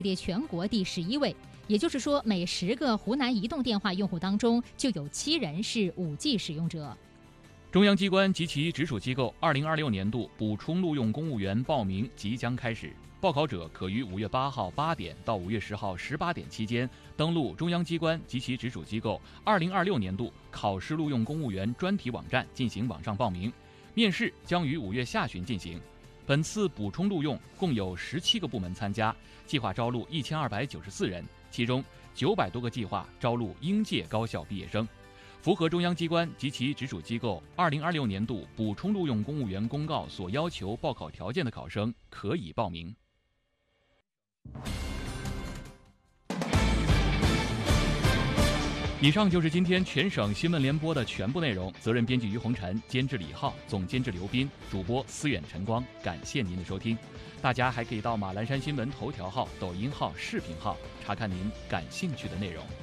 列全国第11位。也就是说，每10个湖南移动电话用户当中就有7人是5G 使用者。 中央机关及其直属机构2026年度补充录用公务员报名即将开始，报考者可于5月8号8点到5月10号18点期间登录中央机关及其直属机构2026年度考试录用公务员专题网站进行网上报名，面试将于5月下旬进行。本次补充录用共有17个部门参加，计划招录1294人，其中900多个计划招录应届高校毕业生。符合中央机关及其直属机构2026年度补充录用公务员公告所要求报考条件的考生可以报名。以上就是今天全省新闻联播的全部内容，责任编辑于红尘，监制李浩，总监制刘斌，主播思远晨光，感谢您的收听。大家还可以到马栏山新闻头条号、抖音号、视频号查看您感兴趣的内容。